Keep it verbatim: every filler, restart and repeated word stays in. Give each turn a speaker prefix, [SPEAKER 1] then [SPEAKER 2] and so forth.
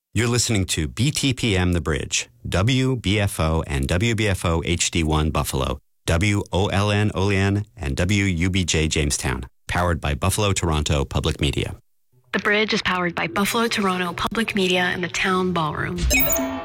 [SPEAKER 1] You're listening to B T P M The Bridge, W B F O and W B F O H D one Buffalo, W O L N Olean, and W U B J Jamestown, powered by Buffalo Toronto Public Media.
[SPEAKER 2] The Bridge is powered by Buffalo Toronto Public Media and the Town Ballroom.